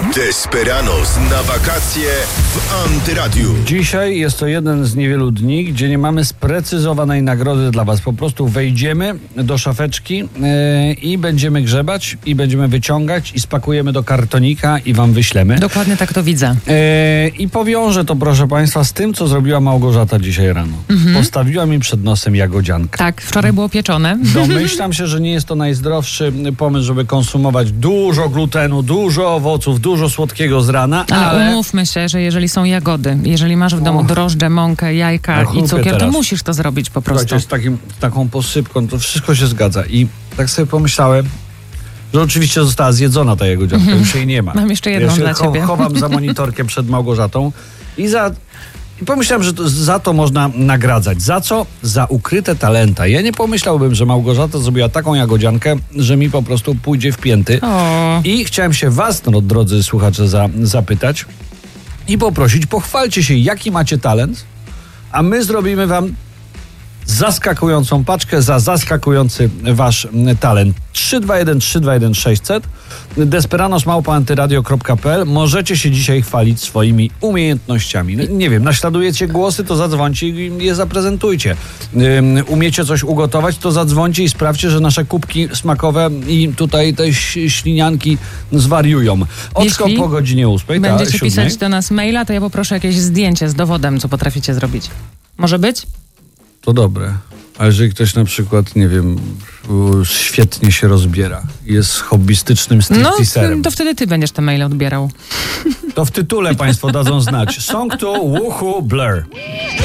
Desperados na wakacje w Antyradiu. Dzisiaj jest to jeden z niewielu dni, gdzie nie mamy sprecyzowanej nagrody dla was. Po prostu wejdziemy do szafeczki i będziemy grzebać, i będziemy wyciągać, i spakujemy do kartonika i wam wyślemy. Dokładnie tak to widzę. I powiążę to, proszę państwa, z tym, co zrobiła Małgorzata dzisiaj rano. Postawiła mi przed nosem jagodziankę. Tak, wczoraj było pieczone. Domyślam się, że nie jest to najzdrowszy pomysł, żeby konsumować dużo glutenu, dużo owoców, dużo słodkiego z rana, Ale umówmy się, że jeżeli są jagody, jeżeli masz w domu drożdże, mąkę, jajka i cukier, to musisz to zrobić po prostu. Słuchajcie, z taką posypką to wszystko się zgadza. I tak sobie pomyślałem, że oczywiście została zjedzona ta jagodzianka, już jej nie ma. Mam jeszcze jedną dla ciebie. Chowam za monitorkiem przed Małgorzatą i pomyślałem, że za to można nagradzać. Za co? Za ukryte talenta. Ja nie pomyślałbym, że Małgorzata zrobiła taką jagodziankę, że mi po prostu pójdzie w pięty. I chciałem się was, drodzy słuchacze, zapytać i poprosić, pochwalcie się, jaki macie talent, a my zrobimy wam zaskakującą paczkę za zaskakujący wasz talent. 321 600 desperanos@antyradio.pl. Możecie się dzisiaj chwalić swoimi umiejętnościami. Nie wiem, naśladujecie głosy, to zadzwońcie i je zaprezentujcie. Umiecie coś ugotować, to zadzwońcie i sprawdźcie, że nasze kubki smakowe i tutaj te ślinianki zwariują. Oczko po godzinie 8. Będziecie pisać do nas maila, to ja poproszę jakieś zdjęcie z dowodem, co potraficie zrobić. Może być? To dobre. A jeżeli ktoś na przykład, nie wiem, świetnie się rozbiera, jest hobbystycznym stripteaserem. To wtedy ty będziesz te maile odbierał. To w tytule państwo dadzą znać. Song to Woohoo Blur.